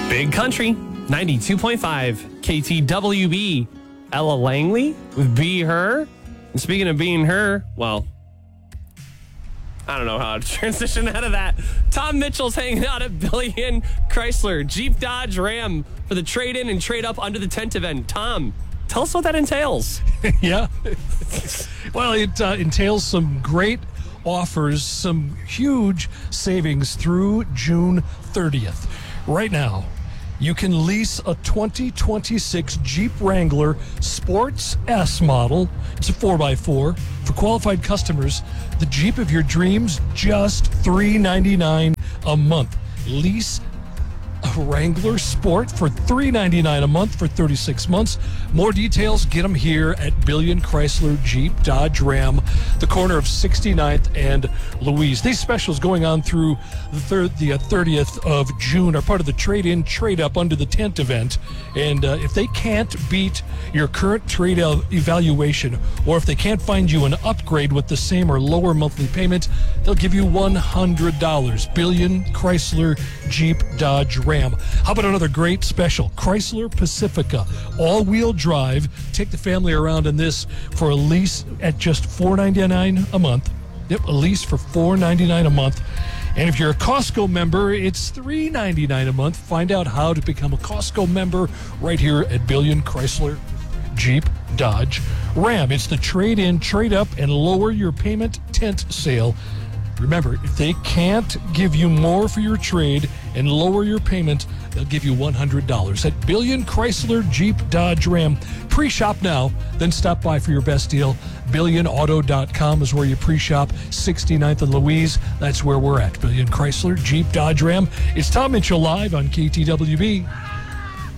Big Country, 92.5 KTWB. Ella Langley with Be Her. And speaking of being her, well, I don't know how to transition out of that. Tom Mitchell's hanging out at Billion Chrysler Jeep Dodge Ram for the trade-in and trade-up under the tent event. Tom, tell us what that entails. Yeah. Well, it entails some great offers, some huge savings through June 30th. Right now, you can lease a 2026 Jeep Wrangler Sports S model. It's a 4x4. For qualified customers, the Jeep of your dreams, just $399 a month. Lease a Wrangler Sport for $399 a month for 36 months. More details, get them here at Billion Chrysler Jeep Dodge Ram, the corner of 69th and Louise. These specials going on through the 30th of June are part of the trade-in, trade-up under the tent event. And if they can't beat your current trade evaluation, or if they can't find you an upgrade with the same or lower monthly payment, they'll give you $100. Billion Chrysler Jeep Dodge Ram. How about another great special? Chrysler Pacifica, all-wheel drive. Take the family around in this for a lease at just $499 a month. Yep, a lease for $499 a month. And if you're a Costco member, it's $399 a month. Find out how to become a Costco member right here at Billion Chrysler Jeep Dodge Ram. It's the trade-in, trade-up, and lower your payment tent sale. Remember, if they can't give you more for your trade and lower your payment, they'll give you $100 at Billion Chrysler Jeep Dodge Ram. Pre-shop now, then stop by for your best deal. BillionAuto.com is where you pre-shop. 69th and Louise, that's where we're at. Billion Chrysler Jeep Dodge Ram. It's Tom Mitchell live on KTWB.